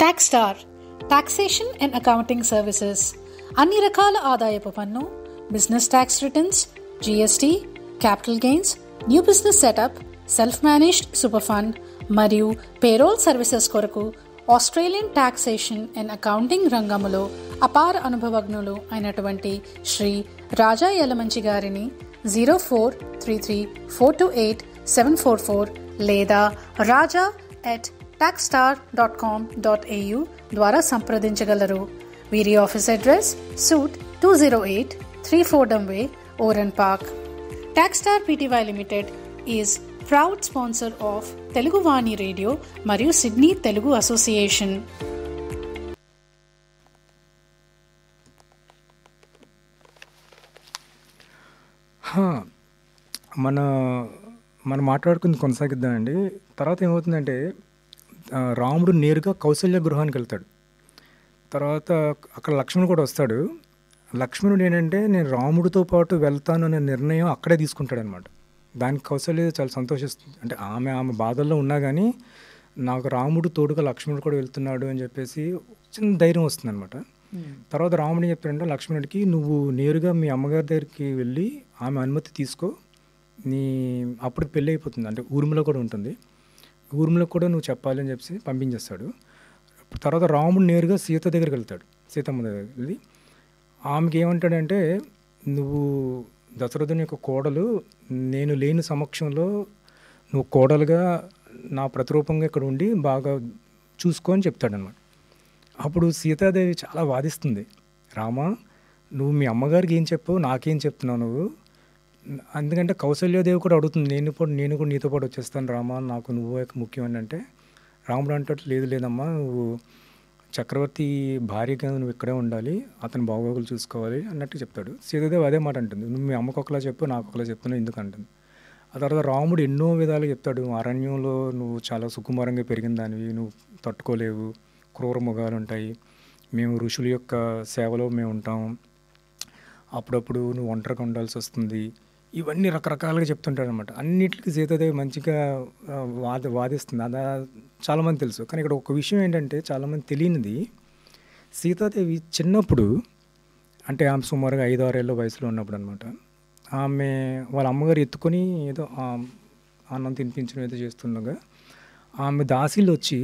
Taxstar taxation and accounting services అన్ని రకాల ఆదాయపు పన్ను, business tax returns, GST, capital gains, new business setup, self managed super fund మరియు payroll services కొరకు Australian taxation and accounting రంగములో అపార అనుభవజ్ఞులు అయినటువంటి శ్రీ రాజా యలమంచి గారిని 0433428744 లేదా raja@taxstar.com.au ద్వారా సంప్రదించగలరు. వీరి office address suit 208 3 Fordham Way, Oran Park. Taxstar Pty Limited is proud sponsor of Telugu Vani Radio మరియు Sydney Telugu Association. మనం మాట్లాడుకుంది కొనసాగిద్దామండి. తర్వాత ఏమవుతుందంటే రాముడు నేరుగా కౌసల్య గృహానికి వెళ్తాడు. తర్వాత అక్కడ లక్ష్మణుడు కూడా వస్తాడు. లక్ష్మణుడు ఏంటంటే నేను రాముడితో పాటు వెళ్తాను అనే నిర్ణయం అక్కడే తీసుకుంటాడనమాట. దానికి కౌసల్య చాలా సంతోషిస్తుంది. అంటే ఆమె బాధల్లో ఉన్నా కానీ నాకు రాముడు తోడుగా లక్ష్మణుడు కూడా వెళ్తున్నాడు అని చెప్పేసి చిన్న ధైర్యం వస్తుంది అనమాట. తర్వాత రాముడు చెప్పాడంటే లక్ష్మణుడికి, నువ్వు నేరుగా మీ అమ్మగారి దగ్గరికి వెళ్ళి ఆమె అనుమతి తీసుకో, అప్పుడు పెళ్ళి అయిపోతుంది, అంటే ఊర్మిళ కూడా ఉంటుంది, ఊర్మిళకు కూడా నువ్వు చెప్పాలి అని చెప్పి పంపించేస్తాడు. తర్వాత రాముడు నేరుగా సీత దగ్గరికి వెళ్తాడు. సీతమ్మ దగ్గరికి వెళ్ళి ఆమెకి ఏమంటాడంటే, నువ్వు దశరథుని యొక్క కోడలు, నేను లేని సమక్షంలో నువ్వు కోడలుగా నా ప్రతిరూపంగా ఇక్కడ ఉండి బాగా చూసుకో అని చెప్తాడనమాట. అప్పుడు సీతాదేవి చాలా వాదిస్తుంది, రామా నువ్వు మీ అమ్మగారికి ఏం చెప్పావు, నాకేం చెప్తున్నావు నువ్వు, ఎందుకంటే కౌసల్యాదేవి కూడా అడుగుతుంది, నేను కూడా నీతో పాటు వచ్చేస్తాను రామా, నాకు నువ్వు ముఖ్యం అని. అంటే రాముడు అంటాడు, లేదమ్మా, నువ్వు చక్రవర్తి భార్యగా నువ్వు ఇక్కడే ఉండాలి, అతని బాగోగులు చూసుకోవాలి అన్నట్టు చెప్తాడు. సీతాదేవి అదే మాట అంటుంది, నువ్వు మీ అమ్మకు ఒకలా చెప్పు, నాకు ఒకలా చెప్తున్నావు ఎందుకు అంటుంది. ఆ తర్వాత రాముడు ఎన్నో విధాలుగా చెప్తాడు, అరణ్యంలో నువ్వు చాలా సుకుమారంగా పెరిగిన దానివి, నువ్వు తట్టుకోలేవు, క్రూర మృగాలు ఉంటాయి, మేము ఋషుల యొక్క సేవలో మేము ఉంటాం, అప్పుడప్పుడు నువ్వు ఒంటరిగా ఉండాల్సి వస్తుంది, ఇవన్నీ రకరకాలుగా చెప్తుంటాడు అనమాట. అన్నిటికీ సీతాదేవి మంచిగా వాదిస్తుంది. అది చాలామంది తెలుసు. కానీ ఇక్కడ ఒక విషయం ఏంటంటే చాలామంది తెలియనిది, సీతాదేవి చిన్నప్పుడు, అంటే ఆమె సుమారుగా 5-6 ఏళ్ళ వయసులో ఉన్నప్పుడు అనమాట, ఆమె వాళ్ళ అమ్మగారు ఎత్తుకొని ఏదో అన్నం తినిపించడం ఏదో చేస్తుండగా ఆమె దాసీలు వచ్చి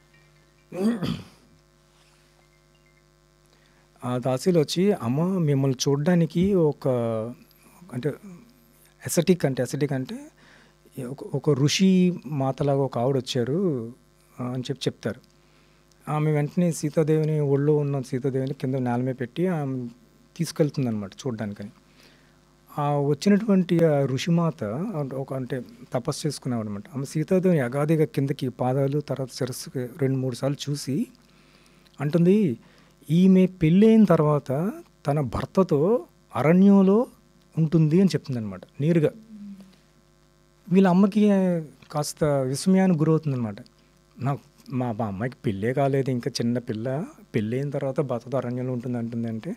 అమ్మ మిమ్మల్ని చూడడానికి అంటే ఎసటిక్ అంటే ఒక ఋషి మాతలాగా ఒక ఆవిడ వచ్చారు అని చెప్తారు. ఆమె వెంటనే సీతాదేవిని, ఒళ్ళో ఉన్న సీతాదేవిని కింద నేల మీద పెట్టి ఆమె తీసుకెళ్తుంది అనమాట చూడడానికని. వచ్చినటువంటి ఆ ఋషిమాత అంటే తపస్సు చేసుకునేవాడు అనమాట. ఆమె సీతాదేవిని అగాధిగా కిందకి పాదాలు తర్వాత శిరస్సుకి 2-3 సార్లు చూసి అంటుంది, ఈమె పెళ్ళైన తర్వాత తన భర్తతో అరణ్యంలో ఉంటుంది అని చెప్తుంది అనమాట నేరుగా. వీళ్ళ అమ్మకి కాస్త విస్మయానికి గురవుతుందనమాట. మా అమ్మాయికి పెళ్ళే కాలేదు, ఇంకా చిన్న పిల్ల, పెళ్ళైన తర్వాత భర్తతో అరణ్యంలో ఉంటుంది అంటుందంటే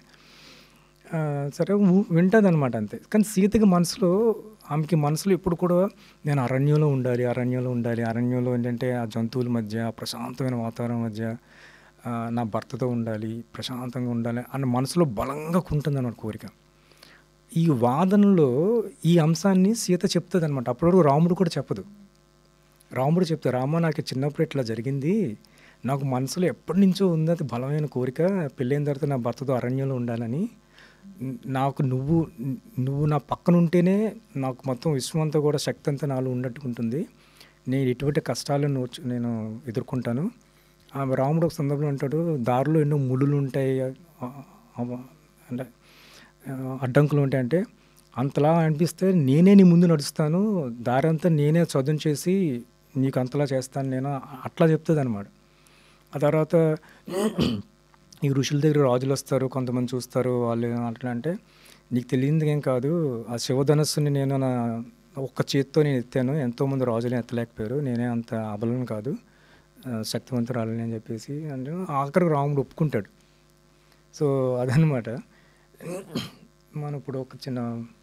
సరే వింటుంది అనమాట అంతే. కానీ సీతకి ఆమెకి మనసులో ఎప్పుడు కూడా నేను అరణ్యంలో ఉండాలి, అరణ్యంలో ఏంటంటే ఆ జంతువుల మధ్య, ప్రశాంతమైన వాతావరణం మధ్య నా భర్తతో ఉండాలి, ప్రశాంతంగా ఉండాలి అన్న మనసులో బలంగా ఉంటుంది అన్నమాట కోరిక. ఈ వాదనలో ఈ అంశాన్ని సీత చెప్తుంది అనమాట. అప్పుడు రాముడు కూడా చెప్పదు. రాముడు చెప్తారు, రామ నాకు చిన్నప్పుడు ఇట్లా జరిగింది, నాకు మనసులో ఎప్పటి నుంచో ఉంది అది బలమైన కోరిక, పెళ్ళైన తర్వాత నా భర్తతో అరణ్యంలో ఉండాలని, నాకు నువ్వు నా పక్కన ఉంటేనే నాకు మొత్తం విశ్వం అంతా కూడా శక్తి అంతా నాలో ఉన్నట్టుకుంటుంది, నేను ఎటువంటి కష్టాలను నేను ఎదుర్కొంటాను. రాముడు ఒక సందర్భంలో అంటాడు, దారిలో ఎన్నో ముళ్ళు ఉంటాయి అంటే అడ్డంకులు ఉంటాయంటే, అంతలా అనిపిస్తే నేనే నీ ముందు నడుస్తాను, దారి అంతా నేనే చదును చేసి నీకు అంతలా చేస్తాను నేను, అట్లా చెప్తుంది అనమాట. ఆ తర్వాత ఈ ఋషుల దగ్గర రాజులు వస్తారు, కొంతమంది చూస్తారు, వాళ్ళు అట్లా అంటే, నీకు తెలియదు ఏం కాదు, ఆ శివధనస్సుని నేను నా ఒక్క చేతితో నేను ఎత్తాను, ఎంతోమంది రాజులు ఎత్తలేకపోయారు, నేనే అంత అబలను కాదు, శక్తివంతురాలని అని చెప్పేసి అంటే ఆఖరికి రాముడు ఒప్పుకుంటాడు. సో అదనమాట. మనం ఇప్పుడు ఒక చిన్న